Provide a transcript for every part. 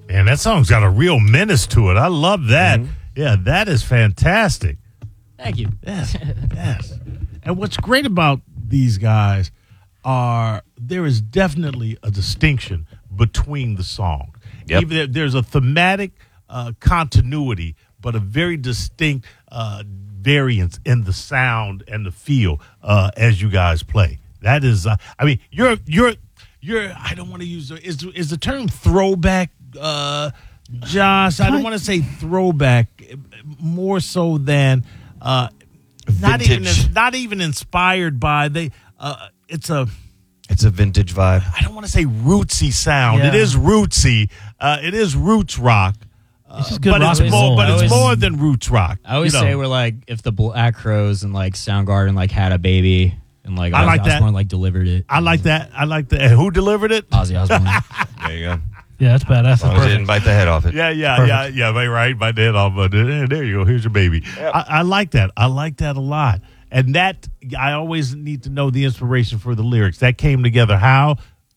And that song's got a real menace to it. I love that. Mm-hmm. Yeah, that is fantastic. Thank you. Yes, yes. And what's great about these guys are there is definitely a distinction between the songs. Yep. Even there's a thematic continuity, but a very distinct variance in the sound and the feel as you guys play. That is, I mean, you're. I don't want to use is the term throwback, Josh. I don't want to say throwback, more so than not even inspired by It's a vintage vibe. I don't want to say rootsy sound. Yeah. It is rootsy. It is roots rock. It's just good but rock it's and roll. it's more than roots rock. I always say we're like if the Black Crowes and like Soundgarden like had a baby and like I like Ozzy that. Osbourne like delivered it. I like that. And who delivered it? Ozzy Osbourne. There you go. Yeah, that's badass. As long as you didn't bite the head off it. Yeah. Right. By then, there you go. Here's your baby. Yep. I like that. I like that a lot. And that I always need to know the inspiration for the lyrics. That came together how?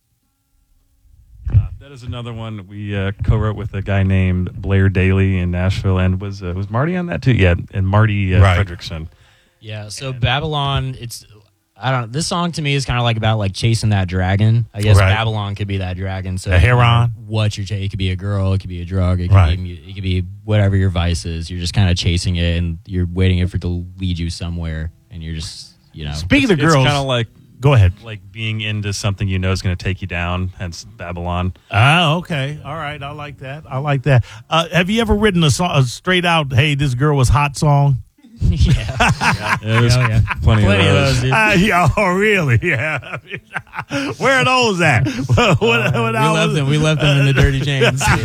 That is another one we co-wrote with a guy named Blair Daly in Nashville, and was Marty on that too? Yeah, and Marty Fredrickson. Yeah. So Babylon, this song to me is kind of like about like chasing that dragon. I guess Right. Babylon could be that dragon. So A heron. What you're chasing? It could be a girl. It could be a drug. It could Right. it could be whatever your vice is. You're just kind of chasing it, and you're waiting for it to lead you somewhere, and you're just Speaking of It's girls, kind of like go ahead. being into something you know is going to take you down. Hence Babylon. Ah, okay. All right. I like that. Have you ever written a straight out, hey, this girl was hot song? yeah. There's plenty of those. dude. Oh, really? Yeah. Where are those at? We left them in the Dirty James.